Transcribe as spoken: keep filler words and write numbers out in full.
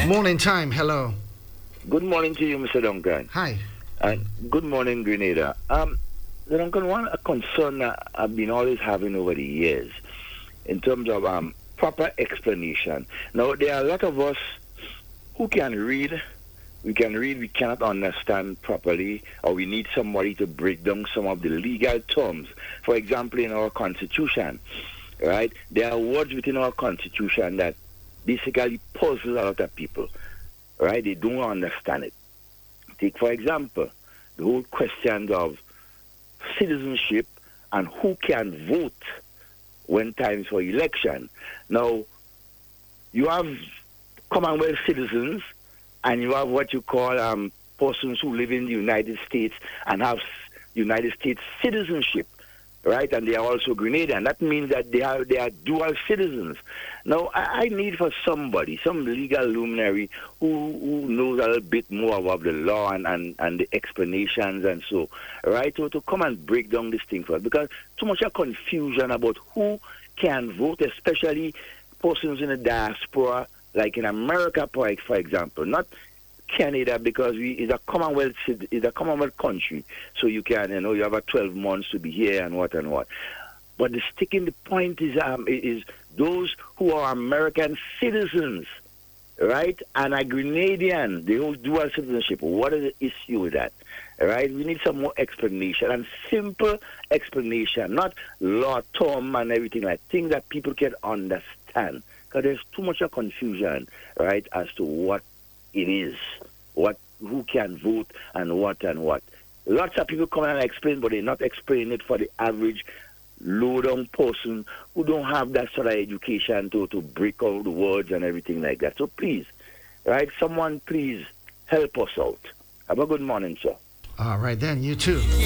Morning time. Hello. Good morning to you, Mister Duncan. Hi. And good morning, Grenada. Um, Mister Duncan, one a concern that I've been always having over the years in terms of um, proper explanation. Now, there are a lot of us who can read. We can read, we cannot understand properly, or we need somebody to break down some of the legal terms. For example, in our Constitution, right? There are words within our Constitution that basically puzzle a lot of people, right? They don't understand it. Take, for example, the whole question of citizenship and who can vote when times for election. Now, you have Commonwealth citizens and you have what you call um, persons who live in the United States and have United States citizenship, right? And they are also Grenadian. That means that they are they are dual citizens. Now, I, I need for somebody, some legal luminary who, who knows a little bit more about the law and, and, and the explanations and so, right, to, to come and break down this thing for us. Because too much of confusion about who can vote, especially persons in the diaspora, like in America, for for example, not Canada, because we is a Commonwealth is a Commonwealth country, so you can you know you have a twelve months to be here and what and what. But the sticking the point is um is those who are American citizens, right, and are Grenadian, they hold dual citizenship. What is the issue with that? Right, we need some more explanation and simple explanation, not law term and everything like things that people can understand. Because there's too much of confusion, right, as to what it is, what who can vote and what and what. Lots of people come and explain, but they're not explaining it for the average low-down person who don't have that sort of education to, to break out the words and everything like that. So please, right, someone please help us out. Have a good morning, sir. All right then, you too.